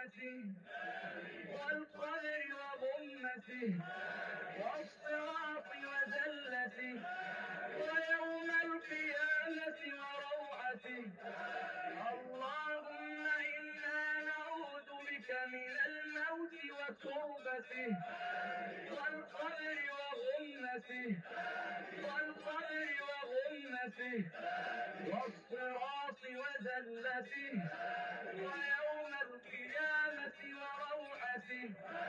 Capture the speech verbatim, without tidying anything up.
وظلمته والقدر وغمته والصراط وزلته ويوم القيامة وروعته. اللهم إنا نعوذ بك من الموت وكربته والقبر وغمته والقبر وغمته والصراط وزلته ويوم القيامة وروعته.